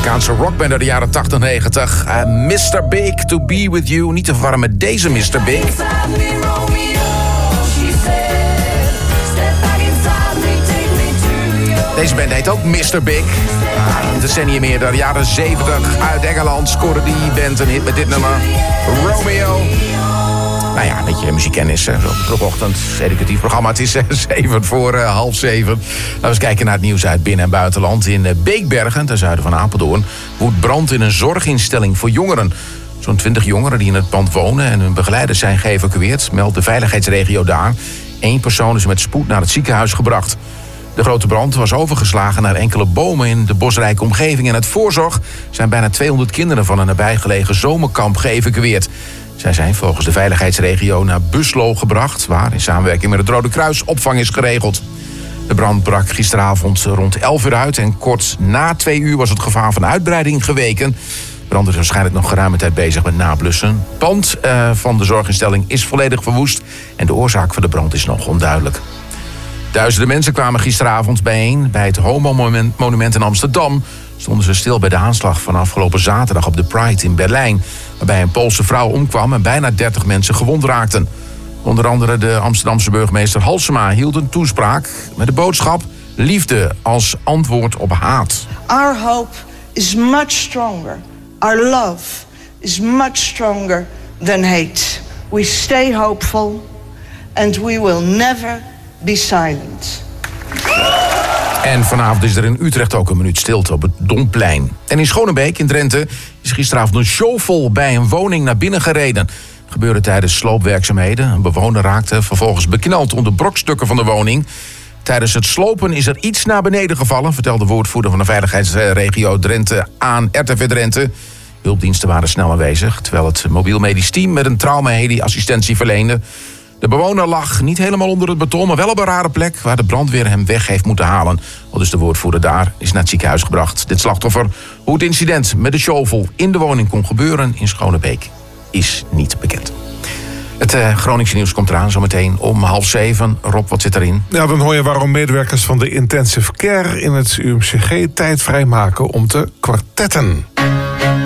Amerikaanse rockband uit de jaren 80, 90. Mr. Big, To Be With You. Niet te verwarren met deze Mr. Big. Deze band heet ook Mr. Big. Een decennium eerder, jaren 70. Uit Engeland scoorde die band een hit met dit nummer. Romeo. Nou ja, een beetje muziekkennis. Zo op de vroegochtend, educatief programma. Het is 7 voor half 7. Laten we eens kijken naar het nieuws uit binnen- en buitenland. In Beekbergen, ten zuiden van Apeldoorn, woedt brand in een zorginstelling voor jongeren. Zo'n 20 jongeren die in het pand wonen en hun begeleiders zijn geëvacueerd, meldt de veiligheidsregio daar. 1 persoon is met spoed naar het ziekenhuis gebracht. De grote brand was overgeslagen naar enkele bomen in de bosrijke omgeving. En uit voorzorg zijn bijna 200 kinderen van een nabijgelegen zomerkamp geëvacueerd. Zij zijn volgens de veiligheidsregio naar Buslo gebracht, waar in samenwerking met het Rode Kruis opvang is geregeld. De brand brak gisteravond rond 11 uur uit en kort na 2 uur was het gevaar van uitbreiding geweken. De brand is waarschijnlijk nog geruime tijd bezig met nablussen. Het pand van de zorginstelling is volledig verwoest en de oorzaak van de brand is nog onduidelijk. Duizenden mensen kwamen gisteravond bijeen bij het Homo-monument in Amsterdam. Stonden ze stil bij de aanslag van afgelopen zaterdag op de Pride in Berlijn, waarbij een Poolse vrouw omkwam en bijna 30 mensen gewond raakten. Onder andere de Amsterdamse burgemeester Halsema hield een toespraak met de boodschap: liefde als antwoord op haat. Our hope is much stronger. Our love is much stronger than hate. We stay hopeful and we will never be silent. En vanavond is er in Utrecht ook een minuut stilte op het Domplein. En in Schonebeek in Drenthe is gisteravond een shovel bij een woning naar binnen gereden. Dat gebeurde tijdens sloopwerkzaamheden. Een bewoner raakte vervolgens bekneld onder brokstukken van de woning. Tijdens het slopen is er iets naar beneden gevallen, vertelde de woordvoerder van de veiligheidsregio Drenthe aan RTV Drenthe. Hulpdiensten waren snel aanwezig, terwijl het mobiel medisch team met een traumaheli assistentie verleende. De bewoner lag niet helemaal onder het beton, maar wel op een rare plek waar de brandweer hem weg heeft moeten halen. Dus de woordvoerder daar is naar het ziekenhuis gebracht. Dit slachtoffer, hoe het incident met de shovel in de woning kon gebeuren in Schonebeek, is niet bekend. Het Groningse nieuws komt eraan zometeen om 6:30. Rob, wat zit erin? Ja, dan hoor je waarom medewerkers van de intensive care in het UMCG tijd vrijmaken om te kwartetten.